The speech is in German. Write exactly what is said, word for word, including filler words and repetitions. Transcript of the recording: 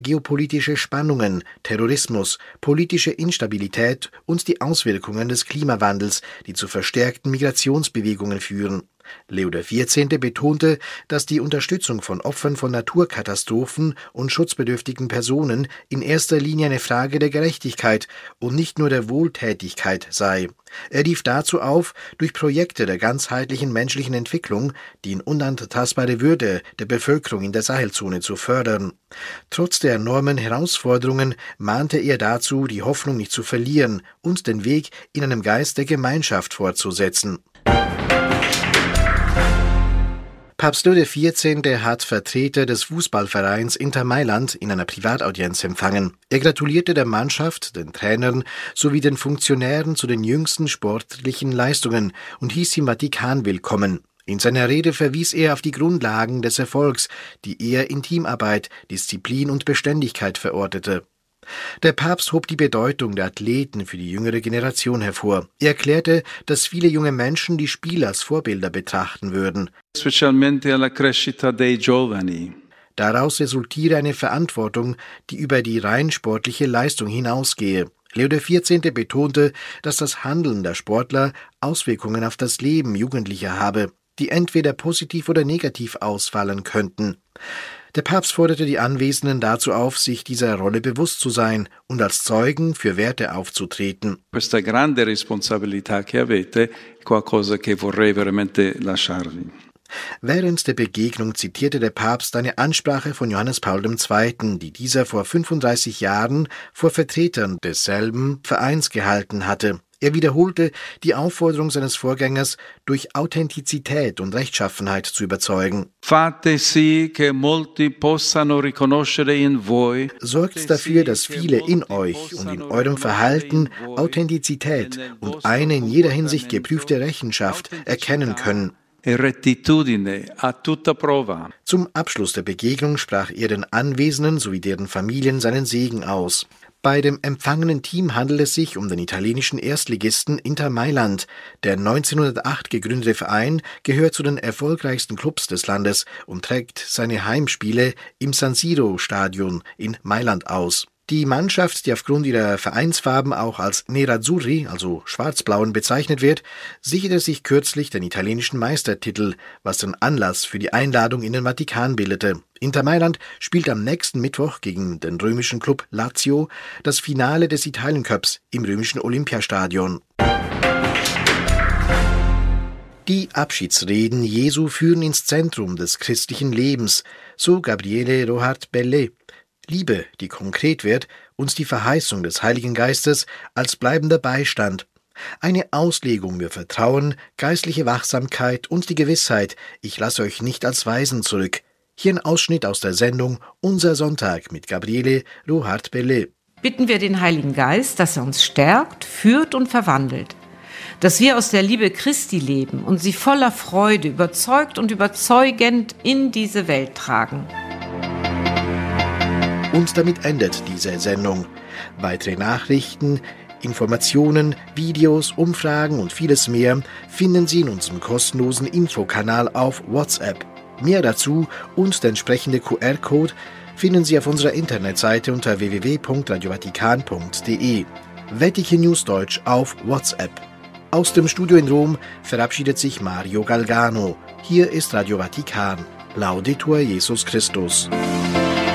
geopolitische Spannungen, Terrorismus, politische Instabilität und die Auswirkungen des Klimawandels, die zu verstärkten Migrationsbewegungen führen. Leo der Vierzehnte betonte, dass die Unterstützung von Opfern von Naturkatastrophen und schutzbedürftigen Personen in erster Linie eine Frage der Gerechtigkeit und nicht nur der Wohltätigkeit sei. Er rief dazu auf, durch Projekte der ganzheitlichen menschlichen Entwicklung die unantastbare Würde der Bevölkerung in der Sahelzone zu fördern. Trotz der enormen Herausforderungen mahnte er dazu, die Hoffnung nicht zu verlieren und den Weg in einem Geist der Gemeinschaft fortzusetzen. Papst Leo der Vierzehnte hat Vertreter des Fußballvereins Inter Mailand in einer Privataudienz empfangen. Er gratulierte der Mannschaft, den Trainern sowie den Funktionären zu den jüngsten sportlichen Leistungen und hieß sie im Vatikan willkommen. In seiner Rede verwies er auf die Grundlagen des Erfolgs, die er in Teamarbeit, Disziplin und Beständigkeit verortete. Der Papst hob die Bedeutung der Athleten für die jüngere Generation hervor. Er erklärte, dass viele junge Menschen die Spieler als Vorbilder betrachten würden. Specialmente alla crescita dei giovani. Daraus resultiere eine Verantwortung, die über die rein sportliche Leistung hinausgehe. Leo der Vierzehnte betonte, dass das Handeln der Sportler Auswirkungen auf das Leben Jugendlicher habe, die entweder positiv oder negativ ausfallen könnten. Der Papst forderte die Anwesenden dazu auf, sich dieser Rolle bewusst zu sein und als Zeugen für Werte aufzutreten. Questa grande responsabilità che avete, qualcosa che vorrei veramente lasciarvi. Während der Begegnung zitierte der Papst eine Ansprache von Johannes Paul der Zweite., die dieser vor fünfunddreißig Jahren vor Vertretern desselben Vereins gehalten hatte. Er wiederholte die Aufforderung seines Vorgängers, durch Authentizität und Rechtschaffenheit zu überzeugen. Fate sì che molti possano riconoscere in voi. Sorgt dafür, dass viele in euch und in eurem Verhalten Authentizität und eine in jeder Hinsicht geprüfte Rechenschaft erkennen können. Zum Abschluss der Begegnung sprach er den Anwesenden sowie deren Familien seinen Segen aus. Bei dem empfangenen Team handelt es sich um den italienischen Erstligisten Inter Mailand. Der neunzehnhundertacht gegründete Verein gehört zu den erfolgreichsten Clubs des Landes und trägt seine Heimspiele im San Siro-Stadion in Mailand aus. Die Mannschaft, die aufgrund ihrer Vereinsfarben auch als Nerazzurri, also Schwarz-Blauen, bezeichnet wird, sicherte sich kürzlich den italienischen Meistertitel, was den Anlass für die Einladung in den Vatikan bildete. Inter Mailand spielt am nächsten Mittwoch gegen den römischen Klub Lazio das Finale des Italien-Cups im römischen Olympiastadion. Die Abschiedsreden Jesu führen ins Zentrum des christlichen Lebens, so Gabriele Rohart-Bellet. Liebe, die konkret wird, uns die Verheißung des Heiligen Geistes als bleibender Beistand. Eine Auslegung für Vertrauen, geistliche Wachsamkeit und die Gewissheit, ich lasse euch nicht als Waisen zurück. Hier ein Ausschnitt aus der Sendung Unser Sonntag mit Gabriele Rohart-Bellet. Bitten wir den Heiligen Geist, dass er uns stärkt, führt und verwandelt. Dass wir aus der Liebe Christi leben und sie voller Freude, überzeugt und überzeugend in diese Welt tragen. Und damit endet diese Sendung. Weitere Nachrichten, Informationen, Videos, Umfragen und vieles mehr finden Sie in unserem kostenlosen Infokanal auf WhatsApp. Mehr dazu und der entsprechende Q R-Code finden Sie auf unserer Internetseite unter w w w punkt radio vatikan punkt d e. Vatikan News Deutsch auf WhatsApp. Aus dem Studio in Rom verabschiedet sich Mario Galgano. Hier ist Radio Vatikan. Laudetur Jesus Christus.